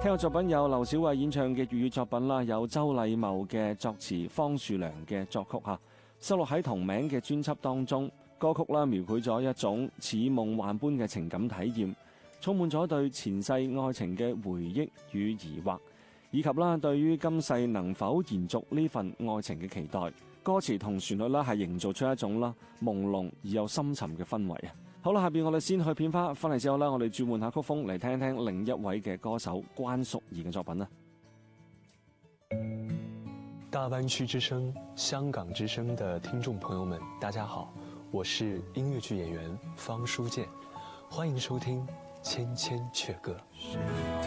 聽過作品有劉小慧演唱嘅粵語作品啦，有周禮茂嘅作詞，方樹良嘅作曲嚇，收錄喺同名嘅專輯當中。歌曲啦描繪咗一種似夢幻般嘅情感體驗，充滿咗對前世愛情嘅回憶與疑惑，以及啦對於今世能否延續呢份愛情嘅期待。歌詞同旋律啦係營造出一種啦朦朧而又深沉嘅氛圍啊！好啦，下邊我哋先去片花，翻嚟之後呢，我哋轉換下曲風嚟聽聽另一位嘅歌手關淑怡嘅作品啦。 大灣區之聲、香港之聲的聽眾朋友們，大家好，我是音樂劇演員方書健，歡迎收聽《千千闕歌》。